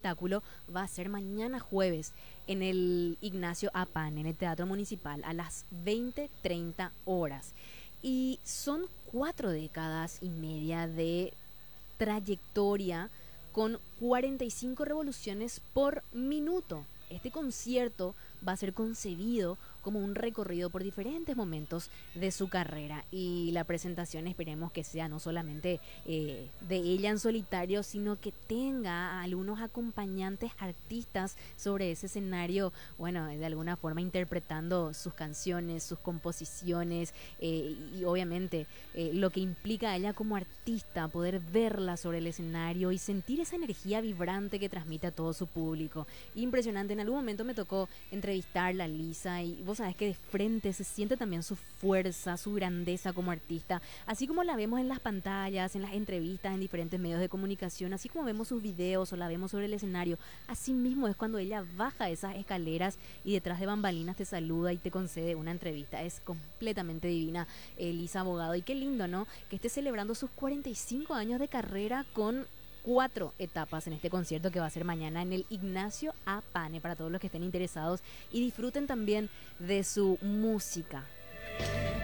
espectáculo va a ser mañana jueves en el Ignacio Apan, en el Teatro Municipal, a las 20:30 horas. Y son 4 décadas y media de trayectoria con 45 revoluciones por minuto. Este concierto va a ser concebido como un recorrido por diferentes momentos de su carrera, y la presentación esperemos que sea no solamente de ella en solitario, sino que tenga a algunos acompañantes artistas sobre ese escenario, bueno, de alguna forma interpretando sus canciones, sus composiciones, y obviamente lo que implica a ella como artista, poder verla sobre el escenario y sentir esa energía vibrante que transmite a todo su público. Impresionante. En algún momento me tocó entrevistarla, Lisa, y vos sabés que de frente se siente también su fuerza, su grandeza como artista, así como la vemos en las pantallas, en las entrevistas, en diferentes medios de comunicación, así como vemos sus videos o la vemos sobre el escenario. Así mismo es cuando ella baja esas escaleras y detrás de bambalinas te saluda y te concede una entrevista. Es completamente divina, Lisa Abogado, y qué lindo, ¿no? Que esté celebrando sus 45 años de carrera con 4 etapas en este concierto que va a ser mañana en el Ignacio Apane, para todos los que estén interesados y disfruten también de su música.